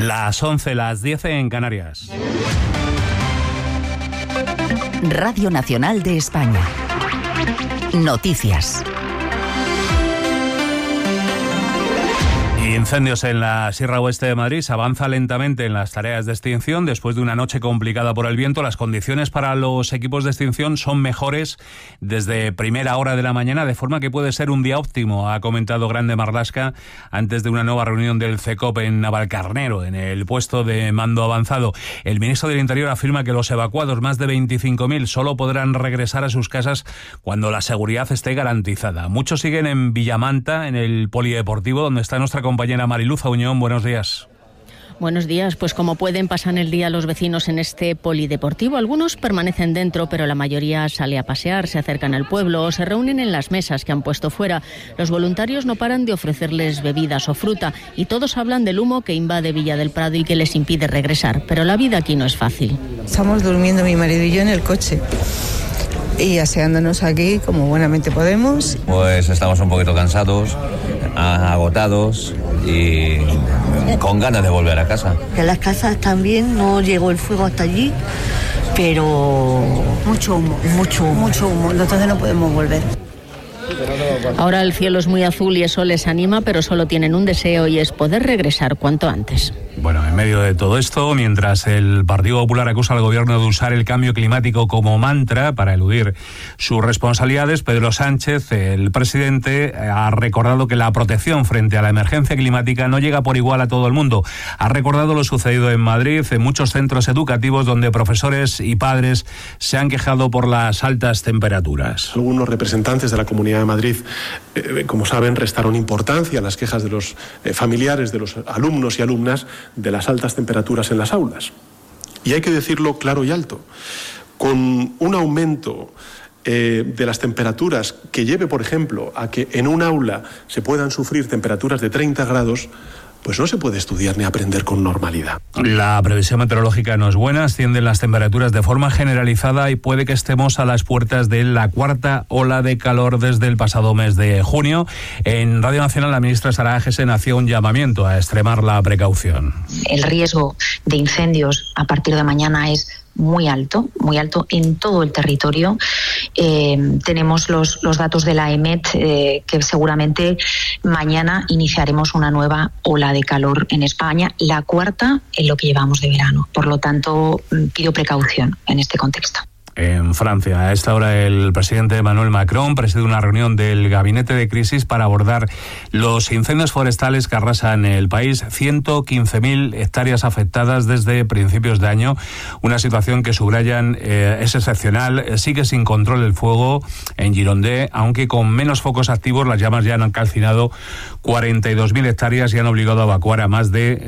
Las 11, las 10 en Canarias. Radio Nacional de España. Noticias. Incendios en la Sierra Oeste de Madrid. Se avanza lentamente en las tareas de extinción. Después de una noche complicada por el viento, las condiciones para los equipos de extinción son mejores desde primera hora de la mañana, de forma que puede ser un día óptimo, ha comentado Grande Marlaska antes de una nueva reunión del CECOP en Navalcarnero, en el puesto de mando avanzado. El ministro del Interior afirma que los evacuados, más de 25.000, solo podrán regresar a sus casas cuando la seguridad esté garantizada. Muchos siguen en Villamanta, en el polideportivo, donde está nuestra compañera Mariluz Auñón. Buenos días. Buenos días. Pues como pueden, pasan el día los vecinos en este polideportivo. Algunos permanecen dentro, pero la mayoría sale a pasear, se acercan al pueblo o se reúnen en las mesas que han puesto fuera. Los voluntarios no paran de ofrecerles bebidas o fruta y todos hablan del humo que invade Villa del Prado y que les impide regresar. Pero la vida aquí no es fácil. Estamos durmiendo mi marido y yo en el coche y aseándonos aquí como buenamente podemos. Pues estamos un poquito cansados, agotados y con ganas de volver a casa. Que las casas también no llegó el fuego hasta allí, pero mucho humo, entonces no podemos volver. Ahora el cielo es muy azul y eso les anima, pero solo tienen un deseo y es poder regresar cuanto antes. Bueno, en medio de todo esto, mientras el Partido Popular acusa al gobierno de usar el cambio climático como mantra para eludir sus responsabilidades, Pedro Sánchez, el presidente, ha recordado que la protección frente a la emergencia climática no llega por igual a todo el mundo. Ha recordado lo sucedido en Madrid, en muchos centros educativos donde profesores y padres se han quejado por las altas temperaturas. Algunos representantes de la Comunidad de Madrid, como saben, restaron importancia a las quejas de los familiares de los alumnos y alumnas de las altas temperaturas en las aulas. Y hay que decirlo claro y alto. Con un aumento de las temperaturas que lleve, por ejemplo, a que en un aula se puedan sufrir temperaturas de 30 grados, pues no se puede estudiar ni aprender con normalidad. La previsión meteorológica no es buena, ascienden las temperaturas de forma generalizada y puede que estemos a las puertas de la cuarta ola de calor desde el pasado mes de junio. En Radio Nacional, la ministra Sara Agesen hacía un llamamiento a extremar la precaución. El riesgo de incendios a partir de mañana es muy alto en todo el territorio. Tenemos los datos de la EMET que seguramente mañana iniciaremos una nueva ola de calor en España, la cuarta en lo que llevamos de verano. Por lo tanto, pido precaución en este contexto. En Francia, a esta hora el presidente Emmanuel Macron preside una reunión del gabinete de crisis para abordar los incendios forestales que arrasan el país. 115.000 hectáreas afectadas desde principios de año, una situación que subrayan es excepcional. Sigue sin control el fuego en Girondins, aunque con menos focos activos. Las llamas ya han calcinado 42.000 hectáreas y han obligado a evacuar a más de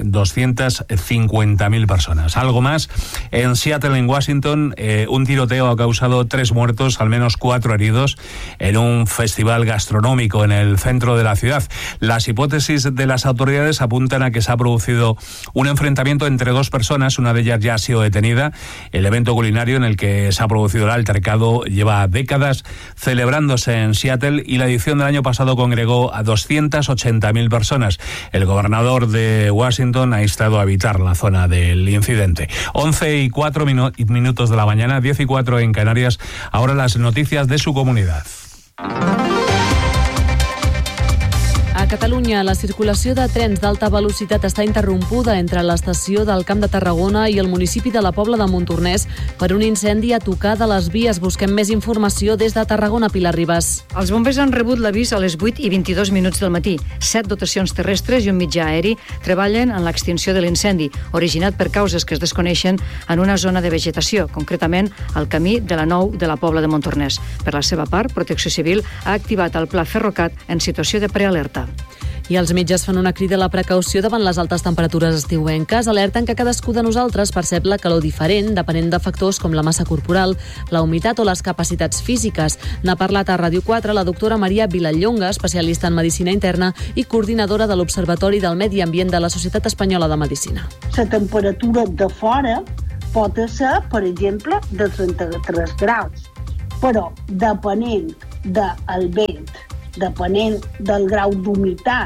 250.000 personas. Algo más, en Seattle, en Washington, un tiroteo ha causado 3 muertos, al menos 4 heridos, en un festival gastronómico en el centro de la ciudad. Las hipótesis de las autoridades apuntan a que se ha producido un enfrentamiento entre 2 personas, una de ellas ya ha sido detenida. El evento culinario en el que se ha producido el altercado lleva décadas celebrándose en Seattle y la edición del año pasado congregó a 280.000 personas. El gobernador de Washington ha instado a evitar la zona del incidente. 11:04 minutos de la mañana, 10:04 en Canarias. Ahora las noticias de su comunidad. A Catalunya, la circulació de trens d'alta velocitat està interrompuda entre l'estació del Camp de Tarragona i el municipi de la Pobla de Montornès per un incendi a tocar de les vies. Busquem més informació des de Tarragona, Pilar Ribas. Els bombers han rebut l'avís a les 8:22 del matí. 7 dotacions terrestres i un mitjà aeri treballen en l'extinció de l'incendi, originat per causes que es desconeixen en una zona de vegetació, concretament al camí de la 9 de la Pobla de Montornès. Per la seva part, Protecció Civil ha activat el Pla Ferrocat en situació de prealerta. I els metges fan una crida a la precaució davant les altes temperatures estiuenques. Alerten que cadascú de nosaltres percep la calor diferent, depenent de factors com la massa corporal, la humitat o les capacitats físiques. N'ha parlat a Ràdio 4 la doctora Maria Vilallonga, especialista en medicina interna i coordinadora de l'Observatori del Medi Ambient de la Societat Espanyola de Medicina. La temperatura de fora pot ser, per exemple, de 33 graus, però depenent del vent, depenent del grau d'humitat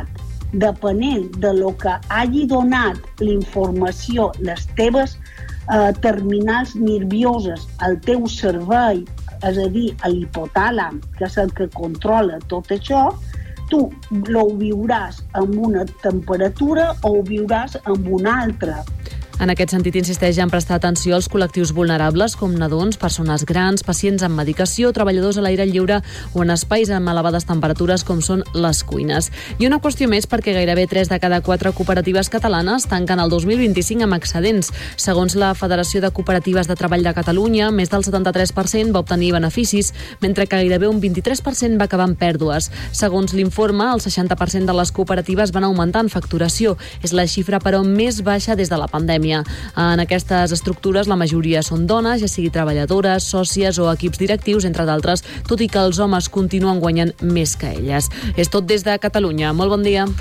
depenent de lo que hagi donat la informació, les teves terminals nervioses, el teu cervell, és a dir, l'hipotàlam, que és el que controla tot això, tu ho viuràs amb una temperatura o ho viuràs amb una altra. En aquest sentit, insisteix en prestar atenció als col·lectius vulnerables com nadons, persones grans, pacients amb medicació, treballadors a l'aire lliure o en espais amb elevades temperatures com són les cuines. I una qüestió més perquè gairebé 3 de cada 4 cooperatives catalanes tanquen el 2025 amb excedents. Segons la Federació de Cooperatives de Treball de Catalunya, més del 73% va obtenir beneficis, mentre que gairebé un 23% va acabar amb pèrdues. Segons l'informe, el 60% de les cooperatives van augmentar en facturació. És la xifra, però, més baixa des de la pandèmia. En aquestes estructures la majoria són dones, ja sigui treballadores, sòcies o equips directius, entre d'altres, tot i que els homes continuen guanyant més que elles. És tot des de Catalunya. Molt bon dia.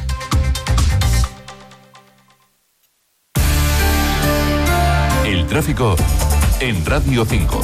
El tráfico en Radio 5.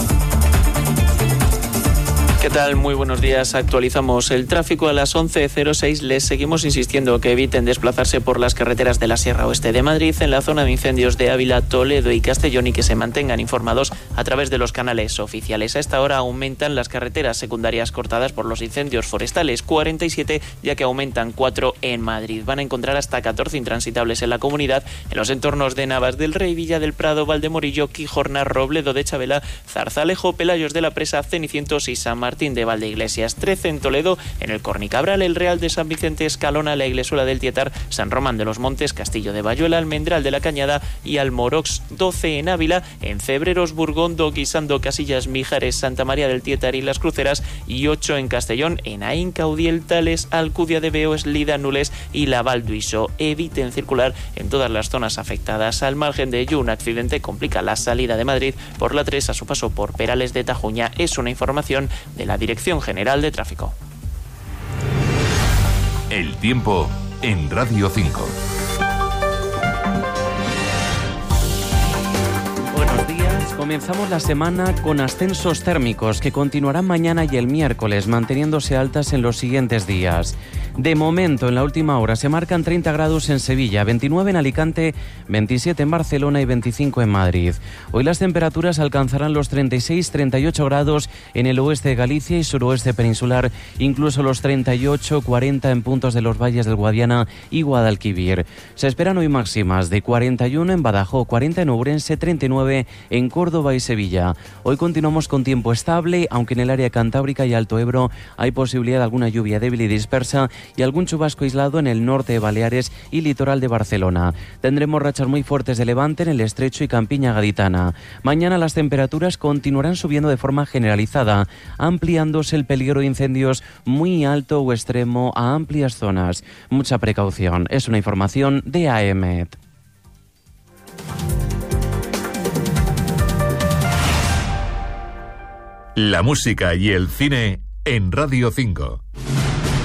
¿Qué tal? Muy buenos días. Actualizamos el tráfico a las 11:06. Les seguimos insistiendo que eviten desplazarse por las carreteras de la Sierra Oeste de Madrid, en la zona de incendios de Ávila, Toledo y Castellón, y que se mantengan informados a través de los canales oficiales. A esta hora aumentan las carreteras secundarias cortadas por los incendios forestales, 47, ya que aumentan 4 en Madrid. Van a encontrar hasta 14 intransitables en la comunidad, en los entornos de Navas del Rey, Villa del Prado, Valdemorillo, Quijorna, Robledo de Chabela, Zarzalejo, Pelayos de la Presa, Cenicientos y San Martín de Valdeiglesias. 13 en Toledo, en el Cornicabral, el Real de San Vicente, Escalona, la Iglesuela del Tietar, San Román de los Montes, Castillo de Bayuela, Almendral de la Cañada y Almorox. 12 en Ávila, en Cebreros, Burgondo, Guisando, Casillas, Mijares, Santa María del Tietar y Las Cruceras, y 8 en Castellón, en Aín, Caudiel, Tales, Alcudia de Veo, Eslida, Nules y La Valduiso. Eviten circular en todas las zonas afectadas. Al margen de ello, un accidente complica la salida de Madrid por la 3 a su paso por Perales de Tajuña. Es una información de la Dirección General de Tráfico. El tiempo en Radio 5. Buenos días. Comenzamos la semana con ascensos térmicos que continuarán mañana y el miércoles, manteniéndose altas en los siguientes días. De momento, en la última hora, se marcan 30 grados en Sevilla, 29 en Alicante, 27 en Barcelona y 25 en Madrid. Hoy las temperaturas alcanzarán los 36-38 grados en el oeste de Galicia y suroeste peninsular, incluso los 38-40 en puntos de los valles del Guadiana y Guadalquivir. Se esperan hoy máximas de 41 en Badajoz, 40 en Ourense, 39 en Córdoba y Sevilla. Hoy continuamos con tiempo estable, aunque en el área cantábrica y Alto Ebro hay posibilidad de alguna lluvia débil y dispersa y algún chubasco aislado en el norte de Baleares y litoral de Barcelona. Tendremos rachas muy fuertes de levante en el Estrecho y Campiña Gaditana. Mañana las temperaturas continuarán subiendo de forma generalizada, ampliándose el peligro de incendios muy alto o extremo a amplias zonas. Mucha precaución. Es una información de AEMET. La música y el cine en Radio 5.